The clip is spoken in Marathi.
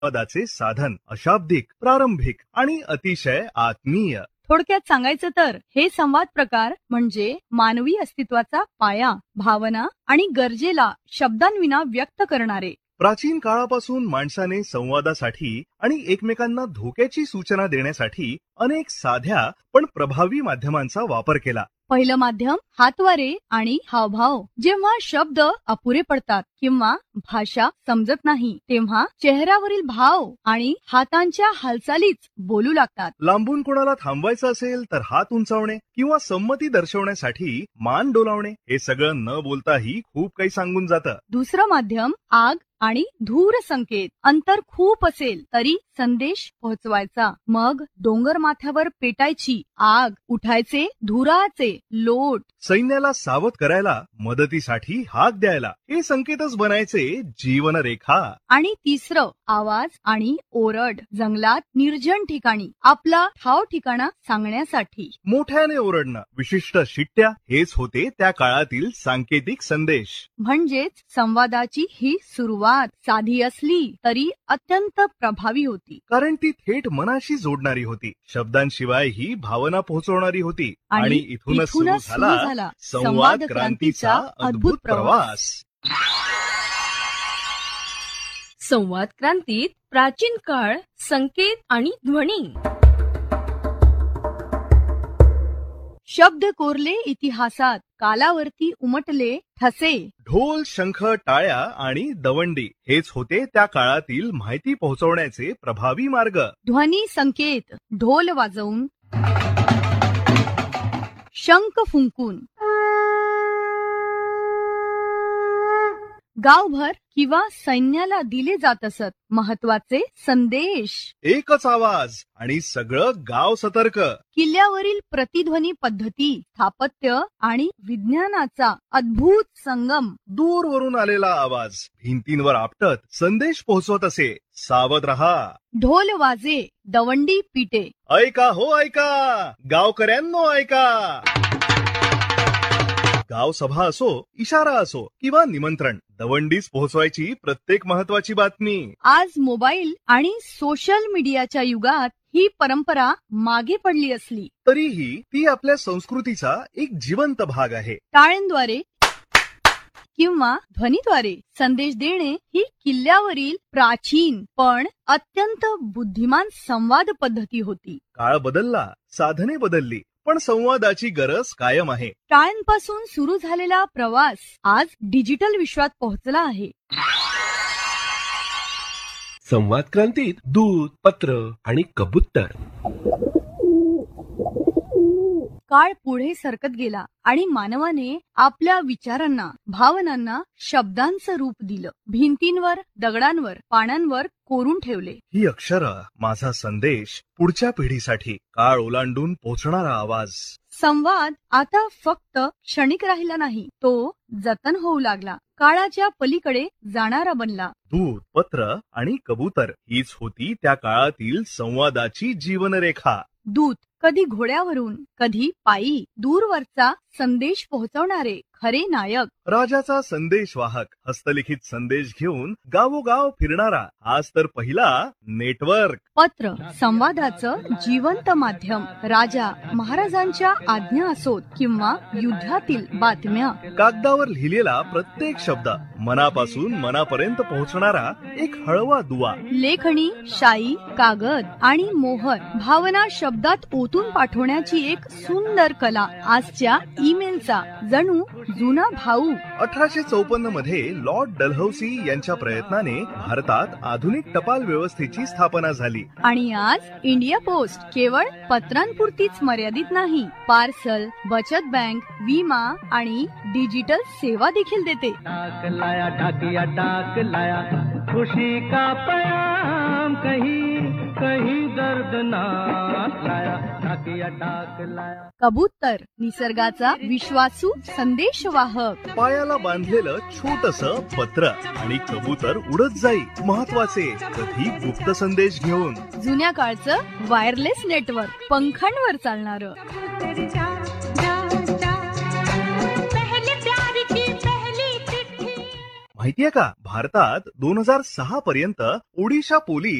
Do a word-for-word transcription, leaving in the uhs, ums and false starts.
संवादाचे साधन अशाब्दिक, प्रारंभिक आणि अतिशय आत्मीय. थोडक्यात सांगायचं तर हे संवाद प्रकार म्हणजे मानवी अस्तित्वाचा पाया, भावना आणि गरजेला शब्दांविना व्यक्त करणारे. प्राचीन काळापासून माणसाने संवादासाठी आणि एकमेकांना धोक्याची सूचना देण्यासाठी अनेक साध्या पण प्रभावी माध्यमांचा वापर केला. पहिलं माध्यम हातवारे आणि हावभाव. जेव्हा शब्द अपुरे पडतात किंवा भाषा समजत नाही तेव्हा चेहऱ्यावरील भाव आणि हातांच्या हालचालीच बोलू लागतात. लांबून कोणाला थांबवायचं असेल तर हात उंचावणे किंवा संमती दर्शवण्यासाठी मान डोलावणे हे सगळं न बोलताही खूप काही सांगून जातं. दुसरं माध्यम आग आणि धूर संकेत. अंतर खूप असेल तरी संदेश पोहोचवायचा. मग डोंगर माथ्यावर पेटायची आग, उठायचे धुराचे लोट, सैन्याला सावध करायला, मदतीसाठी हाक द्यायला हे संकेतच बनायचे जीवनरेखा. आणि तिसरं आवाज आणि ओरड. जंगलात निर्जन ठिकाणी आपला ठाव ठिकाणा सांगण्यासाठी मोठ्याने ओरडणं, विशिष्ट शिट्ट्या हेच होते त्या काळातील सांकेतिक संदेश. म्हणजेच संवादाची ही सुरुवात साधी असली तरी अत्यंत प्रभावी होती, कारण ती थेट मनाशी जोडणारी होती, शब्दांशिवाय ही भावना पोहोचवणारी होती. आणि इथूनच सुरू झाला संवाद क्रांतीचा अद्भुत प्रवास. संवाद क्रांतीत प्राचीन काळ, संकेत आणि ध्वनी. शब्द कोरले इतिहासात, कालावरती उमटले ठसे. ढोल, शंख, टाळ्या आणि दवंडी हेच होते त्या काळातील माहिती पोहोचवण्याचे प्रभावी मार्ग. ध्वनी संकेत. ढोल वाजवून, शंख फुंकून, गावभर किंवा सैन्याला दिले जात असत महत्वाचे संदेश. एकच आवाज आणि सगळं गाव सतर्क. किल्ल्यावरील प्रतिध्वनी पद्धती, स्थापत्य आणि विज्ञानाचा अद्भुत संगम. दूरवरून आलेला आवाज भिंतींवर आपटत संदेश पोहोचवत असे, सावध रहा. ढोल वाजे, दवंडी पिटे. ऐका हो ऐका, गावकऱ्यांनो ऐका. गाव सभा असो, इशारा असो किंवा निमंत्रण, दवंडीच पोहोचवायची प्रत्येक महत्वाची बातमी. आज मोबाईल आणि सोशल मीडियाच्या युगात ही परंपरा मागे पडली असली तरीही ती आपल्या संस्कृतीचा एक जिवंत भाग आहे. टाळ्यांद्वारे किंवा ध्वनीद्वारे संदेश देणे ही किल्ल्यावरील प्राचीन पण अत्यंत बुद्धिमान संवाद पद्धती होती. काळ बदलला, साधने बदलली, पण संवादाची गरज कायम आहे. टाळ्यांपासून सुरू झालेला प्रवास आज डिजिटल विश्वात पोहोचला आहे. संवाद क्रांतीत दूत, पत्र आणि कबूतर. काळ पुढे सरकत गेला आणि मानवाने आपल्या विचारांना, भावनांना शब्दांचं रूप दिलं. भिंतींवर, दगडांवर, पानांवर कोरून ठेवले. ही अक्षरं, माझा संदेश, पुढच्या पिढीसाठी काळ ओलांडून पोहोचणारा आवाज. संवाद आता फक्त क्षणिक राहिला नाही, तो जतन होऊ लागला, काळाच्या पलीकडे जाणारा बनला. दूत, पत्र आणि कबूतर हीच होती त्या काळातील संवादाची जीवनरेखा. दूत कधी घोड्यावरून, कधी पायी, दूरवरचा संदेश पोहोचवणारे खरे नायक. राजाचा संदेशवाहक, हस्तलिखित संदेश घेऊन गावोगाव फिरणारा, आज तर पहिला नेटवर्क. पत्र संवादाचं जिवंत माध्यम. राजा महाराजांच्या आज्ञा असोत किंवा युद्धातील बातम्या. कागदावर लिहिलेला प्रत्येक शब्द मनापासून मनापर्यंत पोहोचणारा एक हळवा दुवा. लेखणी, शाई, कागद आणि मोहर, भावना शब्दात ओतून पाठवण्याची एक सुंदर कला. आजच्या ईमेलचा जणू जुना भाऊ. अठराशे चौपन्न मध्ये लॉर्ड डलहौसी यांच्या प्रयत्नाने भारतात आधुनिक टपाल व्यवस्थेची स्थापना झाली. आणि आज इंडिया पोस्ट केवळ पत्रांपुरतीच मर्यादित नाही, पार्सल, बचत बँक, विमा आणि डिजिटल सेवा देखील देते. डाक लाया डाकिया डाक लाया, खुशी का पैगाम कहीं कहीं दर्द ना लाया, डाकिया डाक लाया. कबूतर निसर्गाचा विश्वासू संदेशवाहक. पायाला बांधलेलं छोटसं पत्र आणि कबूतर उडत जाई महत्वाचे, कधी गुप्त संदेश घेऊन. जुन्या काळचं वायरलेस नेटवर्क, पंखांवर चालणारं. माहितीये का भारतात दोन हजार सहा पर्यंत ओडिशा पोलीस